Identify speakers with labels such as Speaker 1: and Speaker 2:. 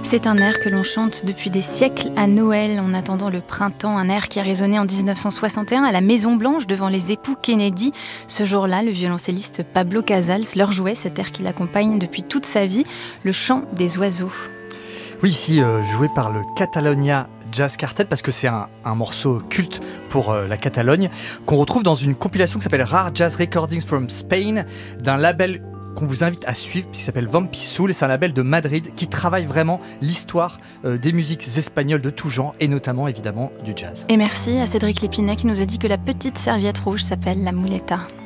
Speaker 1: C'est un air que l'on chante depuis des siècles à Noël, en attendant le printemps, un air qui a résonné en 1961 à la Maison-Blanche devant les époux Kennedy. Ce jour-là, le violoncelliste Pablo Casals leur jouait cet air qui l'accompagne depuis toute sa vie, le chant des oiseaux.
Speaker 2: Oui, ici joué par le Catalonia Jazz Quartet, parce que c'est un morceau culte pour la Catalogne, qu'on retrouve dans une compilation qui s'appelle Rare Jazz Recordings from Spain, d'un label qu'on vous invite à suivre, qui s'appelle Vampisoul, et c'est un label de Madrid qui travaille vraiment l'histoire des musiques espagnoles de tout genre, et notamment évidemment du jazz.
Speaker 1: Et merci à Cédric Lépinet qui nous a dit que la petite serviette rouge s'appelle la muleta.